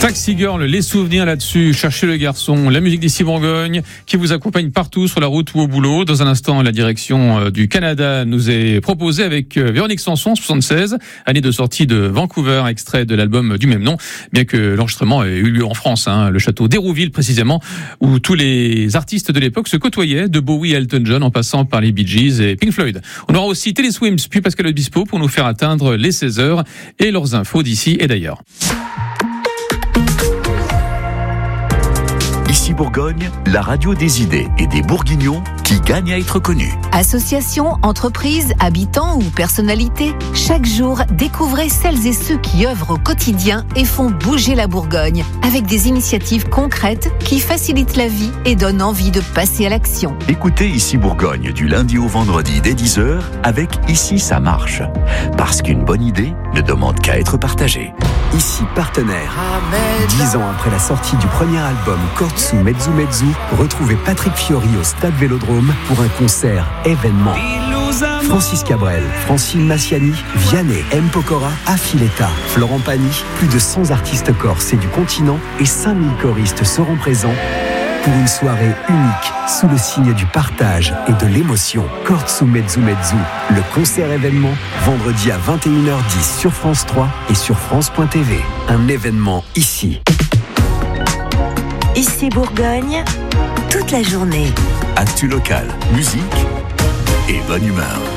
Taxi Girl, les souvenirs là-dessus, cherchez le garçon, la musique d'ici Bourgogne qui vous accompagne partout sur la route ou au boulot. Dans un instant, la direction du Canada nous est proposée avec Véronique Sanson, 76, année de sortie de Vancouver, extrait de l'album du même nom, bien que l'enregistrement ait eu lieu en France, le château d'Hérouville précisément, où tous les artistes de l'époque se côtoyaient, de Bowie à Elton John en passant par les Bee Gees et Pink Floyd. On aura aussi Télé Swims puis Pascal Obispo pour nous faire atteindre les 16h et leurs infos d'ici et d'ailleurs. Ici Bourgogne, la radio des idées et des Bourguignons qui gagnent à être connus. Associations, entreprises, habitants ou personnalités, chaque jour, découvrez celles et ceux qui œuvrent au quotidien et font bouger la Bourgogne avec des initiatives concrètes qui facilitent la vie et donnent envie de passer à l'action. Écoutez Ici Bourgogne du lundi au vendredi dès 10h avec Ici ça marche. Parce qu'une bonne idée ne demande qu'à être partagée. Ici partenaire. 10 ans après la sortie du premier album Kortsu Mezzu Mezzu, retrouvez Patrick Fiori au Stade Vélodrome pour un concert événement. Francis Cabrel, Francine Massiani, Vianney, M. Pokora, Affiletta, Florent Pagny, plus de 100 artistes corses et du continent et 5000 choristes seront présents pour une soirée unique sous le signe du partage et de l'émotion. Kortsu Mezzu Mezzu, le concert événement, vendredi à 21h10 sur France 3 et sur France.tv. Un événement ici. Ici Bourgogne, toute la journée. Actu local, musique et bonne humeur.